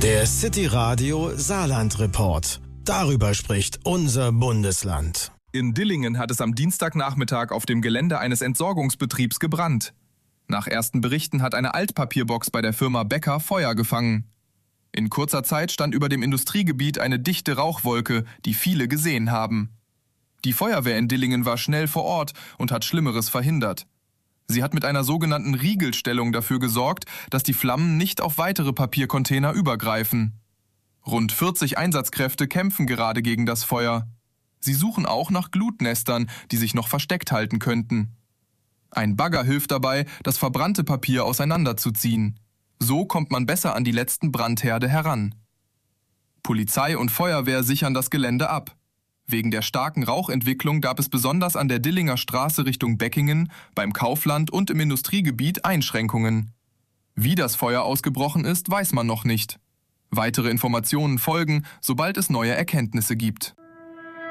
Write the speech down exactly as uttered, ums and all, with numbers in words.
Der City Radio Saarland Report. Darüber spricht unser Bundesland. In Dillingen hat es am Dienstagnachmittag auf dem Gelände eines Entsorgungsbetriebs gebrannt. Nach ersten Berichten hat eine Altpapierbox bei der Firma Becker Feuer gefangen. In kurzer Zeit stand über dem Industriegebiet eine dichte Rauchwolke, die viele gesehen haben. Die Feuerwehr in Dillingen war schnell vor Ort und hat Schlimmeres verhindert. Sie hat mit einer sogenannten Riegelstellung dafür gesorgt, dass die Flammen nicht auf weitere Papiercontainer übergreifen. Rund vierzig Einsatzkräfte kämpfen gerade gegen das Feuer. Sie suchen auch nach Glutnestern, die sich noch versteckt halten könnten. Ein Bagger hilft dabei, das verbrannte Papier auseinanderzuziehen. So kommt man besser an die letzten Brandherde heran. Polizei und Feuerwehr sichern das Gelände ab. Wegen der starken Rauchentwicklung gab es besonders an der Dillinger Straße Richtung Beckingen, beim Kaufland und im Industriegebiet Einschränkungen. Wie das Feuer ausgebrochen ist, weiß man noch nicht. Weitere Informationen folgen, sobald es neue Erkenntnisse gibt.